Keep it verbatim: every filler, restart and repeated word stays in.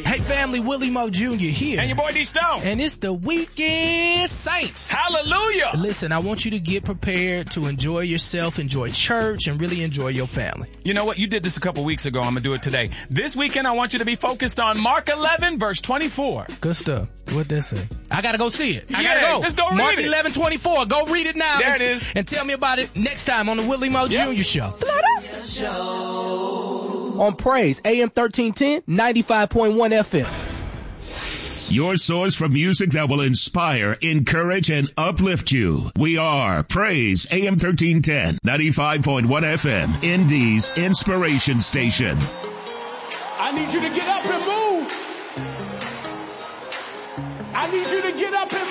Hey family, Willie Mo Junior here. And your boy D Stone. And it's the Weekend Saints. Hallelujah. Listen, I want you to get prepared to enjoy yourself, enjoy church, and really enjoy your family. You know what? You did this a couple weeks ago. I'm going to do it today. This weekend, I want you to be focused on Mark eleven, verse twenty-four. Good stuff. What'd that say? I got to go see it. I yeah, got to go. Let's go read Mark it. eleven twenty-four. Go read it now. There and, it is. And tell me about it next time on the Willie Mo Yep. Junior Show. On Praise, A M thirteen ten, ninety-five point one F M. Your source for music that will inspire, encourage, and uplift you. We are Praise A M thirteen ten, ninety-five point one F M, Indy's Inspiration Station. I need you to get up and